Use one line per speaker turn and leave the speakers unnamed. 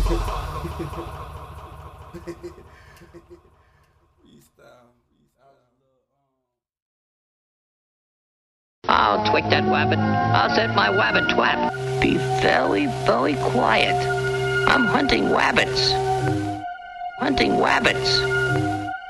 I'll twig that wabbit. I'll set my wabbit twat. Be very, very quiet. I'm hunting wabbits. Hunting wabbits.